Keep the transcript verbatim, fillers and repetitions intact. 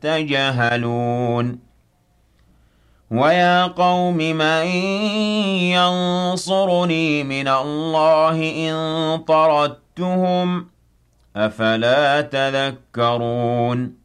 تجهلون ويا قوم من ينصرني من الله إن طردتهم أفلا تذكرون